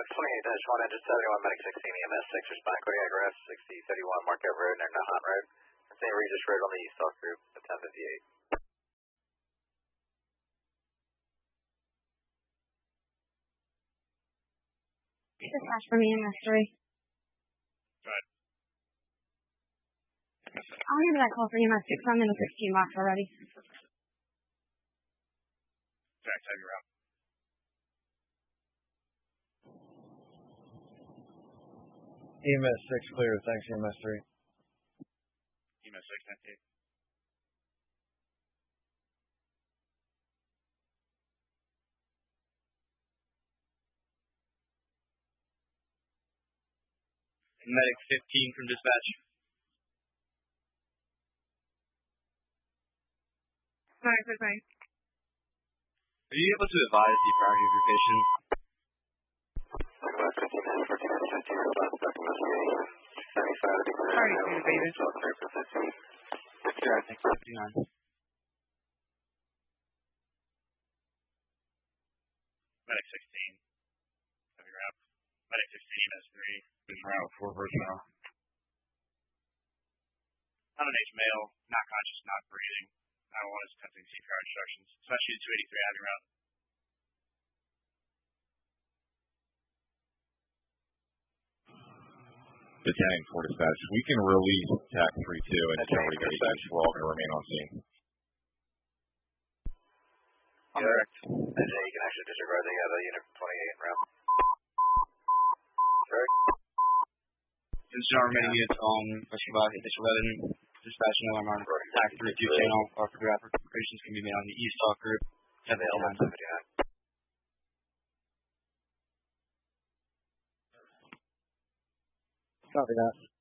Fox 28-1, engine 71, medic 16, EMS 6, respond Kodiak RF 6031, Marquette Road, near Nahat Road. St. Regis Road on the East Hawk Group, 1058. Dispatch from EMS 3. Go ahead. I'll handle that call for EMS 6. I'm in the 16 box already. Jack, tag your route. EMS 6 clear, thanks EMS 3. EMS 6, 98. Medic 15 from dispatch. Sorry, good night. Are you able to advise the priority of your patient? Sorry, baby. Sure, thanks, 59. Medic 16. Have your route. Medic 16, EMS 3. En route, 4 personnel. Unengaged male, not conscious, not breathing. 911 is attempting CPR instructions. Especially 283, have your route. Battalion 4 dispatch. We can release TAC 32 and somebody goes back to 12 and remain on scene. Correct. And you can actually disregard the unit 28 en route. Correct. Since our remaining units on Western District 11, dispatch and alarm on TAC 32 channel, or for operations can be made on the East Hawk Group, 79. Copy that.